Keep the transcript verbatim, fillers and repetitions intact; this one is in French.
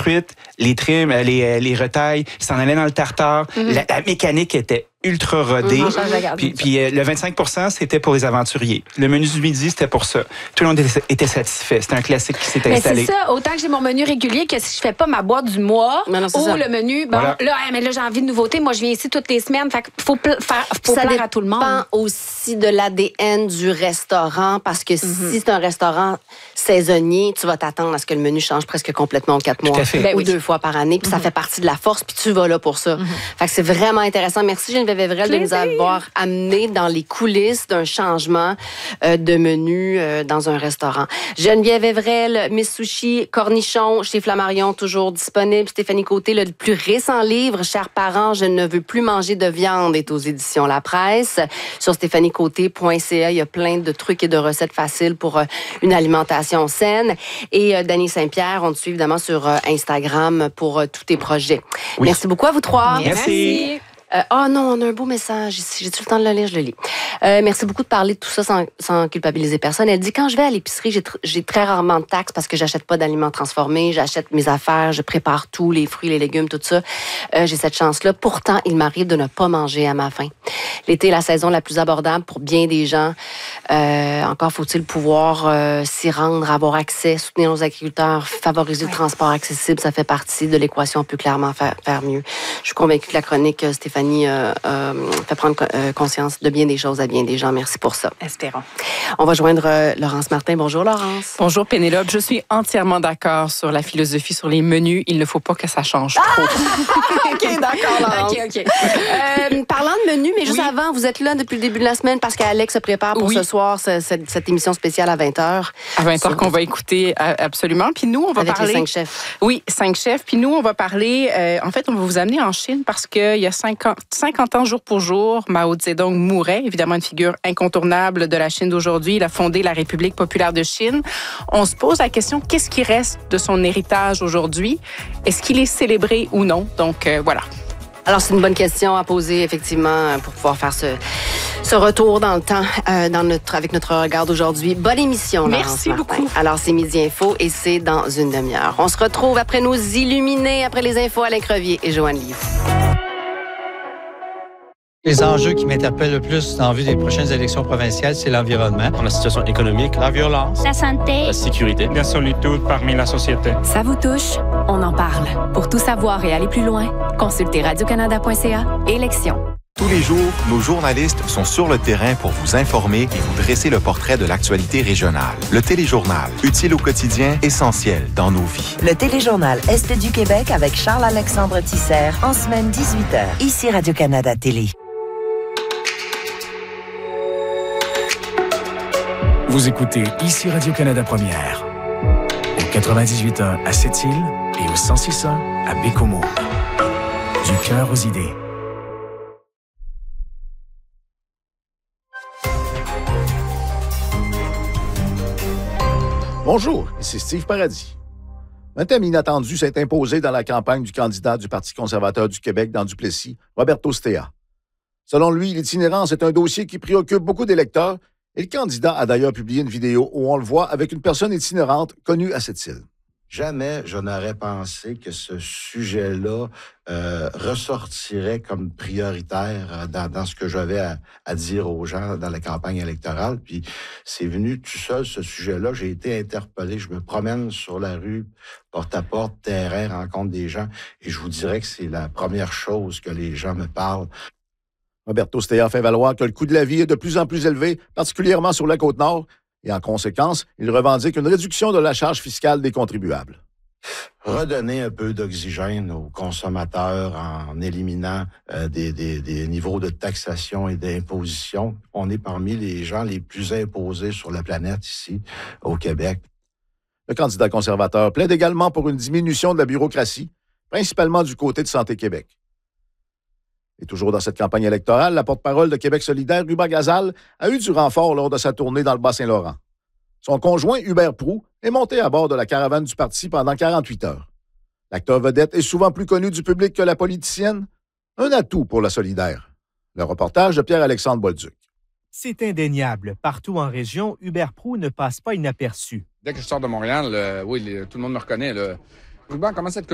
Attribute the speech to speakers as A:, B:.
A: construite, les trims, les, les retailles, ils s'en allaient dans le tartare. Mm-hmm. La, la mécanique était ultra rodée. Mm-hmm. Puis, puis euh, le vingt-cinq pour cent, c'était pour les aventuriers. Le menu du midi, c'était pour ça. Tout le monde était, était satisfait. C'était un classique qui s'est
B: mais
A: installé.
B: C'est ça, autant que j'ai mon menu régulier que si je fais pas ma boîte du mois non, non, ou ça. Le menu, bon, voilà. là, mais là, j'ai envie de nouveautés. Moi, je viens ici toutes les semaines. Fait qu'il faut, pl- faire, faut
C: ça
B: plaire à tout le monde.
C: Ça dépend aussi de l'A D N du restaurant parce que mm-hmm. si c'est un restaurant saisonnier, tu vas t'attendre à ce que le menu change presque complètement en quatre mois
B: ben
C: ou
B: oui.
C: deux fois par année. Puis mm-hmm. ça fait partie de la force. Puis tu vas là pour ça. Mm-hmm. Fait que c'est vraiment intéressant. Merci Geneviève Evrel de nous avoir amené dans les coulisses d'un changement euh, de menu euh, dans un restaurant. Geneviève Evrel, Miss Sushi, Cornichon, chez Flammarion, toujours disponible. Stéphanie Côté, le plus récent livre, Chers parents, je ne veux plus manger de viande, est aux éditions La Presse. Sur stéphanie côté point c a, il y a plein de trucs et de recettes faciles pour euh, une alimentation saine. Et euh, Dany Saint-Pierre, on te suit évidemment sur euh, Instagram pour euh, tous tes projets. Oui. Merci beaucoup à vous trois.
A: Merci.
B: Merci.
C: Euh, oh non, on a un beau message ici. J'ai-tu le temps de le lire? Je le lis. Euh, merci beaucoup de parler de tout ça sans, sans culpabiliser personne. Elle dit, quand je vais à l'épicerie, j'ai, tr- j'ai très rarement de taxes parce que j'achète pas d'aliments transformés, j'achète mes affaires, je prépare tout, les fruits, les légumes, tout ça. Euh, j'ai cette chance-là. Pourtant, il m'arrive de ne pas manger à ma faim. L'été est la saison la plus abordable pour bien des gens. Euh, encore faut-il pouvoir euh, s'y rendre, avoir accès, soutenir nos agriculteurs, favoriser ouais. le transport accessible. Ça fait partie de l'équation. On peut clairement faire, faire mieux. Je suis convaincue que la chronique, Stéphanie, Euh, euh, fait prendre euh, conscience de bien des choses à bien des gens. Merci pour ça.
B: Espérons.
C: On va joindre euh, Laurence Martin. Bonjour, Laurence.
D: Bonjour, Pénélope. Je suis entièrement d'accord sur la philosophie sur les menus. Il ne faut pas que ça change trop.
C: Ah! OK, d'accord, Laurence.
B: OK, OK.
C: Euh, parlant de menu, mais juste
D: oui.
C: avant, vous êtes là depuis le début de la semaine parce qu'Alex se prépare pour
D: oui.
C: ce soir, ce, cette, cette émission spéciale à vingt heures.
D: À vingt heures qu'on va écouter, absolument. Puis nous, on va
C: Avec
D: parler...
C: les cinq chefs.
D: Oui, cinq chefs. Puis nous, on va parler... Euh, en fait, on va vous amener en Chine parce qu'il y a cinquante, cinquante ans, jour pour jour, Mao Zedong mourait. Évidemment, une figure incontournable de la Chine d'aujourd'hui. Il a fondé la République populaire de Chine. On se pose la question, qu'est-ce qui reste de son héritage aujourd'hui? Est-ce qu'il est célébré ou non? Donc, euh, voilà.
C: Alors, c'est une bonne question à poser, effectivement, pour pouvoir faire ce, ce retour dans le temps euh, dans notre, avec notre regard d'aujourd'hui. Bonne émission, Laurence
D: Merci
C: Martin.
D: beaucoup.
C: Alors, c'est Midi Info et c'est dans une demi-heure. On se retrouve après nous illuminer, après les infos, Alain Crevier et Joanne Liu.
E: Les enjeux qui m'interpellent le plus en vue des prochaines élections provinciales, c'est l'environnement.
F: La situation économique, la violence,
G: la santé,
F: la sécurité,
H: la solitude parmi la société.
I: Ça vous touche? On en parle. Pour tout savoir et aller plus loin, consultez radio canada point c a. Élections.
J: Tous les jours, nos journalistes sont sur le terrain pour vous informer et vous dresser le portrait de l'actualité régionale. Le Téléjournal, utile au quotidien, essentiel dans nos vies.
K: Le Téléjournal Est du Québec avec Charles-Alexandre Tisser en semaine dix-huit heures. Ici Radio-Canada Télé.
L: Vous écoutez ici Radio-Canada Première, au quatre-vingt-dix-huit point un à Sept-Îles et au cent six point un à Bécomo. Du cœur aux idées.
M: Bonjour, ici Steve Paradis. Un thème inattendu s'est imposé dans la campagne du candidat du Parti conservateur du Québec dans Duplessis, Roberto Stea. Selon lui, l'itinérance est un dossier qui préoccupe beaucoup d'électeurs. Et le candidat a d'ailleurs publié une vidéo où on le voit avec une personne itinérante connue à cette île.
N: Jamais je n'aurais pensé que ce sujet-là euh, ressortirait comme prioritaire dans, dans ce que j'avais à, à dire aux gens dans la campagne électorale. Puis c'est venu tout seul, ce sujet-là. J'ai été interpellé. Je me promène sur la rue, porte-à-porte, terrain, rencontre des gens. Et je vous dirais que c'est la première chose que les gens me parlent.
M: Roberto Stea fait valoir que le coût de la vie est de plus en plus élevé, particulièrement sur la Côte-Nord, et en conséquence, il revendique une réduction de la charge fiscale des contribuables.
N: Redonner un peu d'oxygène aux consommateurs en éliminant euh, des, des, des niveaux de taxation et d'imposition. On est parmi les gens les plus imposés sur la planète ici, au Québec.
M: Le candidat conservateur plaide également pour une diminution de la bureaucratie, principalement du côté de Santé Québec. Et toujours dans cette campagne électorale, la porte-parole de Québec solidaire, Hubert Gazal, a eu du renfort lors de sa tournée dans le Bas-Saint-Laurent. Son conjoint, Hubert Proulx, est monté à bord de la caravane du parti pendant quarante-huit heures. L'acteur vedette est souvent plus connu du public que la politicienne. Un atout pour la solidaire. Le reportage de Pierre-Alexandre Bolduc.
O: C'est indéniable. Partout en région, Hubert Proulx ne passe pas inaperçu.
P: Dès que je sors de Montréal, euh, oui, les, tout le monde me reconnaît. Là. Ruban commence à être